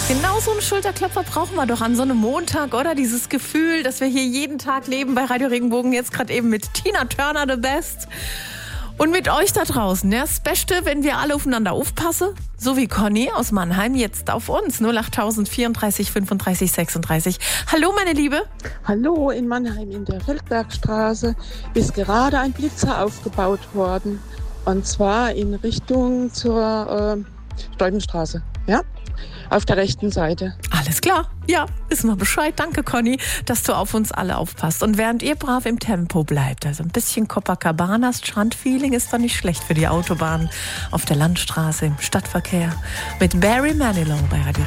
Genau so einen Schulterklopfer brauchen wir doch an so einem Montag, oder? Dieses Gefühl, dass wir hier jeden Tag leben bei Radio Regenbogen, jetzt gerade eben mit Tina Turner, The Best. Und mit euch da draußen, ja, das Beste, wenn wir alle aufeinander aufpassen, so wie Conny aus Mannheim jetzt auf uns, 08000 34 35 36. Hallo meine Liebe. Hallo, in Mannheim in der Feldbergstraße ist gerade ein Blitzer aufgebaut worden, und zwar in Richtung zur Stolpenstraße, ja, auf der rechten Seite. Alles klar, ja, wissen wir Bescheid. Danke Conny, dass du auf uns alle aufpasst. Und während ihr brav im Tempo bleibt, also ein bisschen Copacabana Strandfeeling ist doch nicht schlecht für die Autobahn auf der Landstraße, im Stadtverkehr mit Barry Manilow bei Radio